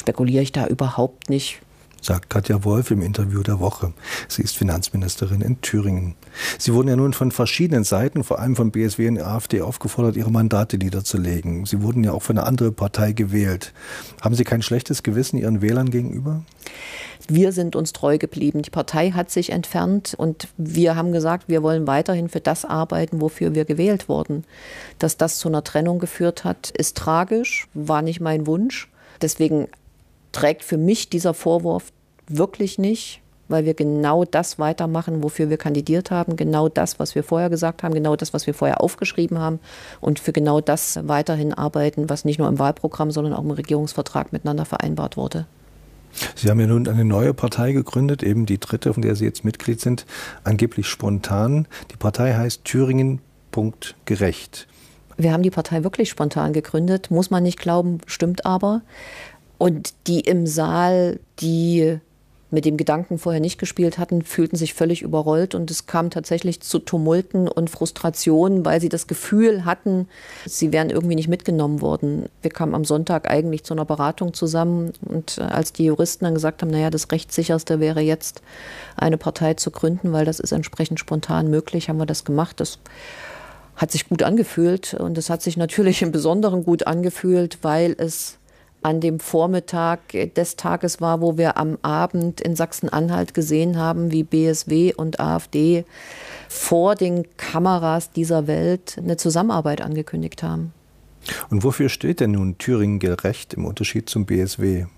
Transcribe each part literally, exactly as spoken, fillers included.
spekuliere ich da überhaupt nicht. Sagt Katja Wolf im Interview der Woche. Sie ist Finanzministerin in Thüringen. Sie wurden ja nun von verschiedenen Seiten, vor allem von B S W und AfD, aufgefordert, ihre Mandate niederzulegen. Sie wurden ja auch für eine andere Partei gewählt. Haben Sie kein schlechtes Gewissen Ihren Wählern gegenüber? Wir sind uns treu geblieben. Die Partei hat sich entfernt und wir haben gesagt, wir wollen weiterhin für das arbeiten, wofür wir gewählt wurden. Dass das zu einer Trennung geführt hat, ist tragisch, war nicht mein Wunsch. Deswegen trägt für mich dieser Vorwurf wirklich nicht, weil wir genau das weitermachen, wofür wir kandidiert haben, genau das, was wir vorher gesagt haben, genau das, was wir vorher aufgeschrieben haben und für genau das weiterhin arbeiten, was nicht nur im Wahlprogramm, sondern auch im Regierungsvertrag miteinander vereinbart wurde. Sie haben ja nun eine neue Partei gegründet, eben die dritte, von der Sie jetzt Mitglied sind, angeblich spontan. Die Partei heißt Thüringen Punkt gerecht. Wir haben die Partei wirklich spontan gegründet, muss man nicht glauben, stimmt aber. Und die im Saal, die mit dem Gedanken vorher nicht gespielt hatten, fühlten sich völlig überrollt. Und es kam tatsächlich zu Tumulten und Frustrationen, weil sie das Gefühl hatten, sie wären irgendwie nicht mitgenommen worden. Wir kamen am Sonntag eigentlich zu einer Beratung zusammen. Und als die Juristen dann gesagt haben, naja, das Rechtssicherste wäre jetzt, eine Partei zu gründen, weil das ist entsprechend spontan möglich, haben wir das gemacht. Das hat sich gut angefühlt. Und es hat sich natürlich im Besonderen gut angefühlt, weil es an dem Vormittag des Tages war, wo wir am Abend in Sachsen-Anhalt gesehen haben, wie B S W und AfD vor den Kameras dieser Welt eine Zusammenarbeit angekündigt haben. Und wofür steht denn nun Thüringen gerecht im Unterschied zum B S W?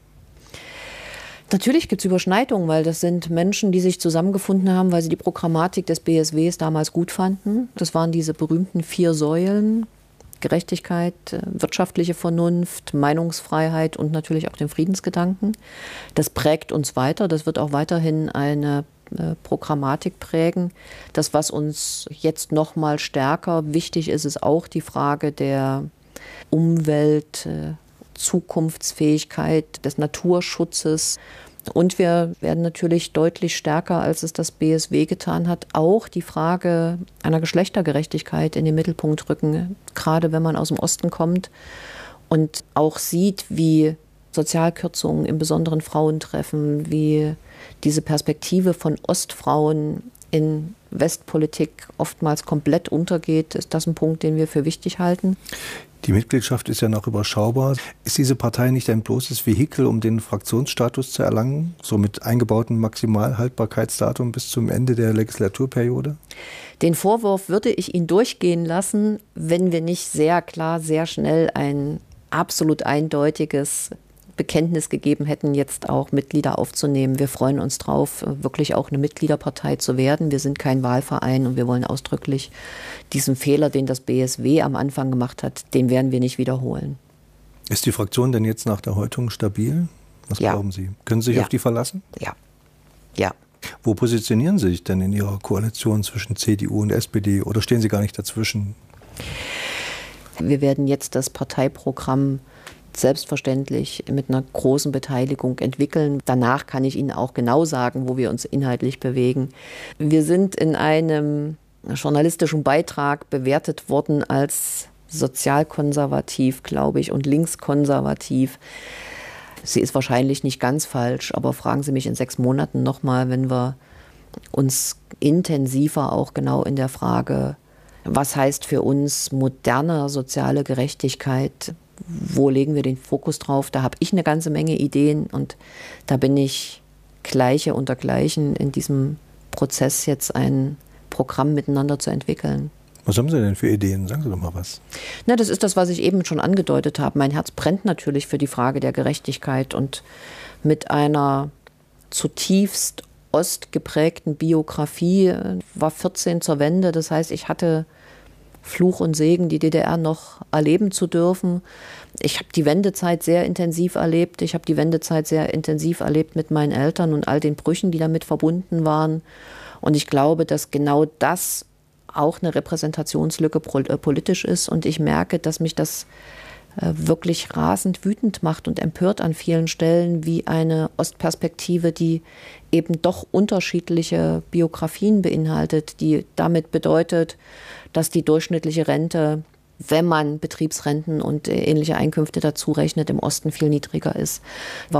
Natürlich gibt es Überschneidungen, weil das sind Menschen, die sich zusammengefunden haben, weil sie die Programmatik des B S Ws damals gut fanden. Das waren diese berühmten vier Säulen: Gerechtigkeit, wirtschaftliche Vernunft, Meinungsfreiheit und natürlich auch den Friedensgedanken. Das prägt uns weiter. Das wird auch weiterhin eine äh, Programmatik prägen. Das, was uns jetzt noch mal stärker wichtig ist, ist auch die Frage der Umwelt, äh, Zukunftsfähigkeit, des Naturschutzes. Und wir werden natürlich deutlich stärker, als es das B S W getan hat, auch die Frage einer Geschlechtergerechtigkeit in den Mittelpunkt rücken, gerade wenn man aus dem Osten kommt und auch sieht, wie Sozialkürzungen im Besonderen Frauen treffen, wie diese Perspektive von Ostfrauen in Westpolitik oftmals komplett untergeht, ist das ein Punkt, den wir für wichtig halten. Die Mitgliedschaft ist ja noch überschaubar. Ist diese Partei nicht ein bloßes Vehikel, um den Fraktionsstatus zu erlangen, so mit eingebautem Maximalhaltbarkeitsdatum bis zum Ende der Legislaturperiode? Den Vorwurf würde ich Ihnen durchgehen lassen, wenn wir nicht sehr klar, sehr schnell ein absolut eindeutiges Bekenntnis gegeben hätten, jetzt auch Mitglieder aufzunehmen. Wir freuen uns drauf, wirklich auch eine Mitgliederpartei zu werden. Wir sind kein Wahlverein und wir wollen ausdrücklich diesen Fehler, den das B S W am Anfang gemacht hat, den werden wir nicht wiederholen. Ist die Fraktion denn jetzt nach der Häutung stabil? Was ja. glauben Sie? Können Sie sich ja. auf die verlassen? Ja. Ja. Wo positionieren Sie sich denn in Ihrer Koalition zwischen C D U und S P D oder stehen Sie gar nicht dazwischen? Wir werden jetzt das Parteiprogramm selbstverständlich mit einer großen Beteiligung entwickeln. Danach kann ich Ihnen auch genau sagen, wo wir uns inhaltlich bewegen. Wir sind in einem journalistischen Beitrag bewertet worden als sozialkonservativ, glaube ich, und linkskonservativ. Sie ist wahrscheinlich nicht ganz falsch, aber fragen Sie mich in sechs Monaten nochmal, wenn wir uns intensiver auch genau in der Frage, was heißt für uns moderne soziale Gerechtigkeit, wo legen wir den Fokus drauf? Da habe ich eine ganze Menge Ideen und da bin ich Gleiche unter Gleichen in diesem Prozess, jetzt ein Programm miteinander zu entwickeln. Was haben Sie denn für Ideen? Sagen Sie doch mal was. Na, das ist das, was ich eben schon angedeutet habe. Mein Herz brennt natürlich für die Frage der Gerechtigkeit und mit einer zutiefst ostgeprägten Biografie, war vierzehn zur Wende, das heißt, ich hatte Fluch und Segen, die D D R noch erleben zu dürfen. Ich habe die Wendezeit sehr intensiv erlebt. Ich habe die Wendezeit sehr intensiv erlebt mit meinen Eltern und all den Brüchen, die damit verbunden waren. Und ich glaube, dass genau das auch eine Repräsentationslücke politisch ist. Und ich merke, dass mich das wirklich rasend wütend macht und empört an vielen Stellen, wie eine Ostperspektive, die eben doch unterschiedliche Biografien beinhaltet, die damit bedeutet, dass die durchschnittliche Rente, wenn man Betriebsrenten und ähnliche Einkünfte dazu rechnet, im Osten viel niedriger ist.